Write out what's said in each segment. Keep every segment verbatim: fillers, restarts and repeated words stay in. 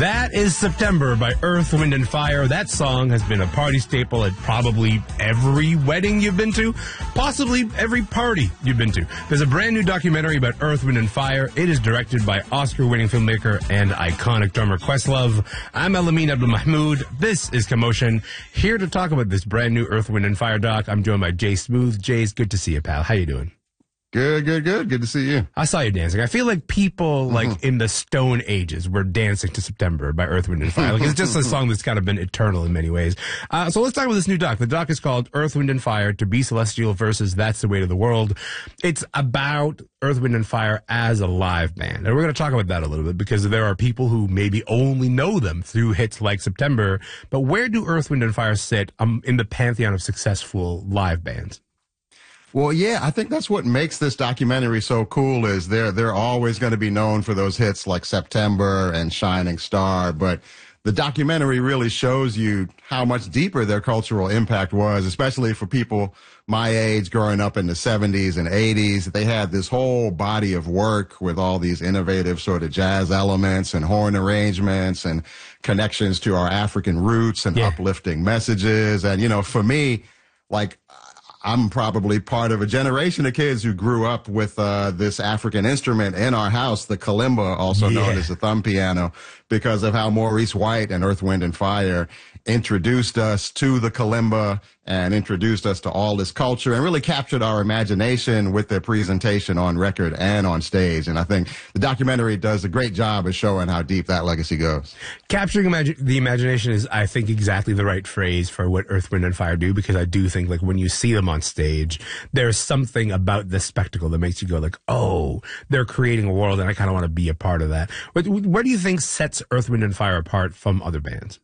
That is September by Earth, Wind and Fire. That song has been a party staple at probably every wedding you've been to, possibly every party you've been to. There's a brand new documentary about Earth, Wind and Fire. It is directed by Oscar-winning filmmaker and iconic drummer Questlove. I'm Elamin Abdelmahmoud. This is Commotion. Here to talk about this brand new Earth, Wind and Fire doc, I'm joined by Jay Smooth. Jay's good to see you, pal. How you doing? Good, good, good. Good to see you. I saw you dancing. I feel like people, like, mm-hmm. in the Stone Ages were dancing to September by Earth, Wind and Fire. Like, it's just a song that's kind of been eternal in many ways. Uh, so let's talk about this new doc. The doc is called Earth, Wind and Fire, To Be Celestial versus That's the Way to the World. It's about Earth, Wind and Fire as a live band. And we're going to talk about that a little bit because there are people who maybe only know them through hits like September. But where do Earth, Wind and Fire sit um, in the pantheon of successful live bands? Well, yeah, I think that's what makes this documentary so cool is they're, they're always going to be known for those hits like September and Shining Star, but the documentary really shows you how much deeper their cultural impact was, especially for people my age growing up in the seventies and eighties. They had this whole body of work with all these innovative sort of jazz elements and horn arrangements and connections to our African roots and yeah. uplifting messages. And, you know, for me, like, I'm probably part of a generation of kids who grew up with uh, this African instrument in our house, the kalimba, also yeah. known as the thumb piano, because of how Maurice White and Earth, Wind and Fire introduced us to the kalimba and introduced us to all this culture and really captured our imagination with their presentation on record and on stage. And I think the documentary does a great job of showing how deep that legacy goes. Capturing imagi- the imagination is, I think, exactly the right phrase for what Earth, Wind and Fire do, because I do think, like, when you see them on stage, there's something about the spectacle that makes you go, like, oh, they're creating a world and I kind of want to be a part of that. What, what do you think sets Earth, Wind and Fire apart from other bands?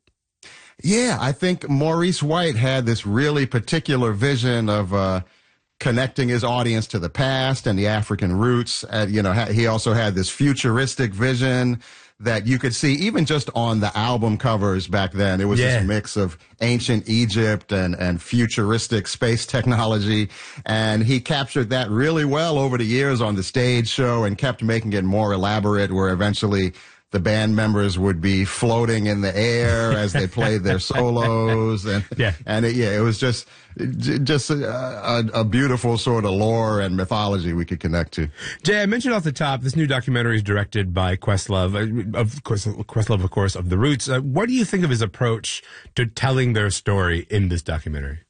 Yeah, I think Maurice White had this really particular vision of uh, connecting his audience to the past and the African roots. Uh, you know, ha- he also had this futuristic vision that you could see even just on the album covers back then. It was yeah. this mix of ancient Egypt and, and futuristic space technology. And he captured that really well over the years on the stage show and kept making it more elaborate, where eventually the band members would be floating in the air as they played their solos. And, yeah, and it, yeah, it was just, just a, a, a beautiful sort of lore and mythology we could connect to. Jay, I mentioned off the top, this new documentary is directed by Questlove, of course, Questlove, of course, of The Roots. Uh, what do you think of his approach to telling their story in this documentary?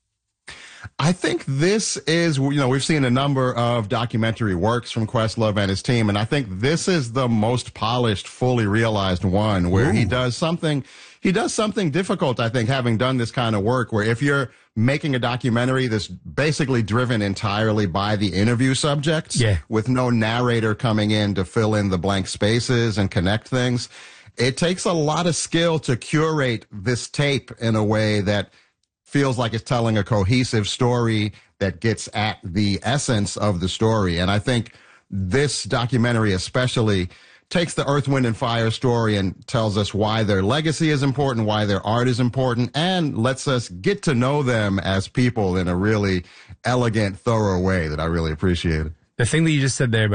I think this is, you know, we've seen a number of documentary works from Questlove and his team, and I think this is the most polished, fully realized one where Ooh. he does something, he does something difficult, I think, having done this kind of work, where if you're making a documentary that's basically driven entirely by the interview subjects, yeah. with no narrator coming in to fill in the blank spaces and connect things, it takes a lot of skill to curate this tape in a way that feels like it's telling a cohesive story that gets at the essence of the story. And I think this documentary especially takes the Earth, Wind and Fire story and tells us why their legacy is important, why their art is important, and lets us get to know them as people in a really elegant, thorough way that I really appreciated. The thing that you just said there